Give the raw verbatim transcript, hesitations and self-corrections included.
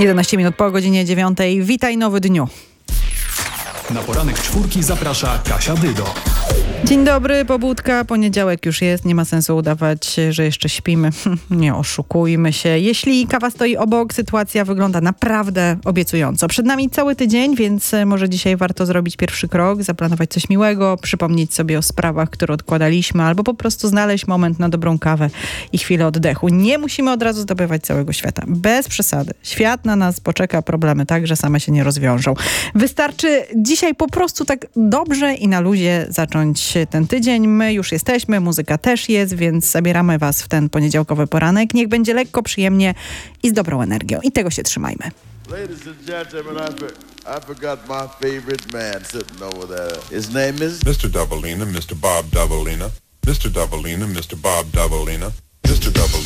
jedenaście minut po godzinie dziewiątej. Witaj nowy dniu. Na poranek czwórki zaprasza Kasia Dydo. Dzień dobry, pobudka, poniedziałek już jest, nie ma sensu udawać, że jeszcze śpimy. Nie oszukujmy się. Jeśli kawa stoi obok, sytuacja wygląda naprawdę obiecująco. Przed nami cały tydzień, więc może dzisiaj warto zrobić pierwszy krok, zaplanować coś miłego, przypomnieć sobie o sprawach, które odkładaliśmy, albo po prostu znaleźć moment na dobrą kawę i chwilę oddechu. Nie musimy od razu zdobywać całego świata. Bez przesady. Świat na nas poczeka, problemy także same się nie rozwiążą. Wystarczy dzisiaj po prostu tak dobrze i na luzie zacząć ten tydzień. My już jesteśmy, muzyka też jest, więc zabieramy was w ten poniedziałkowy poranek. Niech będzie lekko, przyjemnie i z dobrą energią. I tego się trzymajmy. Ladies and gentlemen, I, for, I forgot my favorite man sitting over there. His name is mister Doubleina, mister Bob Doubleina, mister Doubleina, mister Bob Doubleina, mister Doubleina.